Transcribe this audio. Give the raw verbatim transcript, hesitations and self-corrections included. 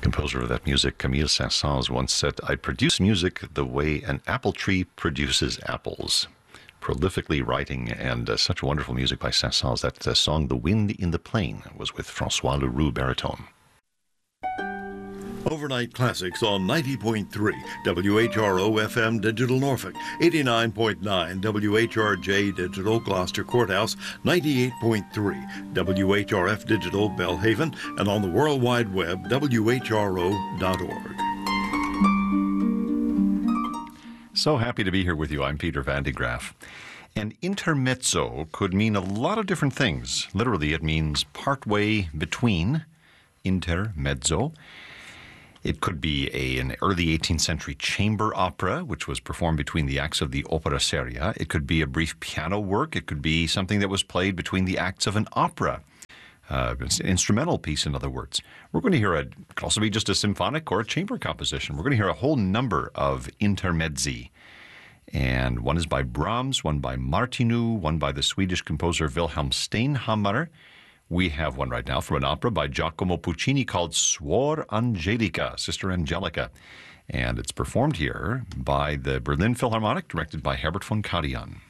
Composer of that music, Camille Saint-Saëns, once said, "I produce music the way an apple tree produces apples." Prolifically writing, and uh, such wonderful music by Saint-Saëns. That uh, song, "The Wind in the Plain," was with François Leroux baritone. Overnight Classics on ninety point three W H R O F M Digital Norfolk, eighty-nine point nine W H R J Digital Gloucester Courthouse, ninety-eight point three W H R F Digital Belhaven, and on the World Wide Web, W H R O dot org. So happy to be here with you. I'm Peter Van de Graaf. And intermezzo could mean a lot of different things. Literally, it means partway between, intermezzo. It could be a, an early eighteenth century chamber opera, which was performed between the acts of the opera seria. It could be a brief piano work. It could be something that was played between the acts of an opera. Uh, it's an instrumental piece, in other words. We're going to hear a, it could also be just a symphonic or a chamber composition. We're going to hear a whole number of intermezzi. And one is by Brahms, one by Martinu, one by the Swedish composer Wilhelm Steinhammer. We have one right now from an opera by Giacomo Puccini called Suor Angelica, Sister Angelica. And it's performed here by the Berlin Philharmonic, directed by Herbert von Karajan.